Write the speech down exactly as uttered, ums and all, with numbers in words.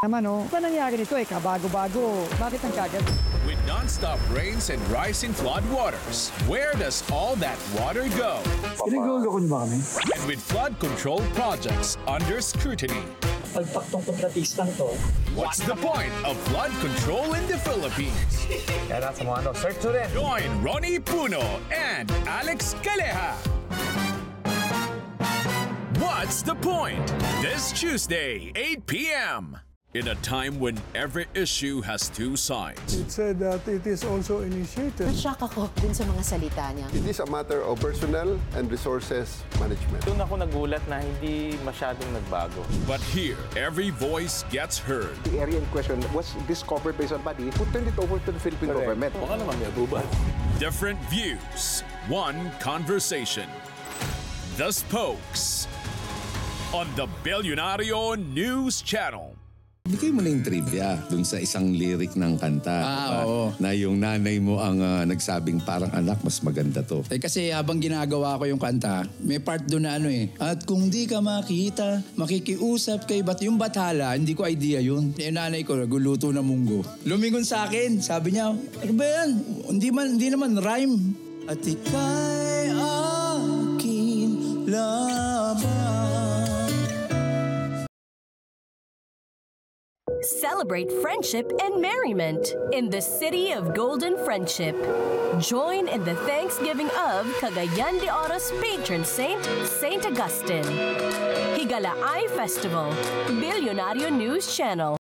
Naman no, pa nangyari nito eh, kabago-bago. Bakit ang kagat? With non-stop rains and rising floodwaters, where does all that water go? Pinaguloko niyo ba kami? And with flood control projects under scrutiny, Pagpaktong kontratistang to. what's the point of flood control in the Philippines? Kaya nasa mga ano, search nyo rin. Join Ronnie Puno and Alex Caleja. What's the point? This Tuesday, eight p m In a time when every issue has two sides, It said that it is also initiated. Na-shock ako dun sa mga salita niya. It is a matter of personnel and resources management. Doon ako nagulat na hindi masyadong nagbago. but here, every voice gets heard. The area in question was discovered by somebody who turned it over to the Philippine government. Baka naman may abubal. Different views, one conversation. The Spokes on the Billionario News Channel. Bigay mo na yung trivia dun sa isang lyric ng kanta. Ah, diba? oo. Na yung nanay mo ang ah, nagsabing parang anak, mas maganda to. Eh kasi habang ginagawa ko yung kanta, may part doon na ano eh. At kung di ka makita, makikiusap kay bat yung bathala, hindi ko idea yun. Yung nanay ko, naguluto na munggo. Lumingon sa akin, sabi niya, ano ba yan? Hindi, man, hindi naman rhyme. At ika'y akin laban. Celebrate friendship and merriment in the city of Golden Friendship. Join in the Thanksgiving of Cagayan de Oro's patron saint, Saint Augustine. Higala Eye Festival, Billionario News Channel.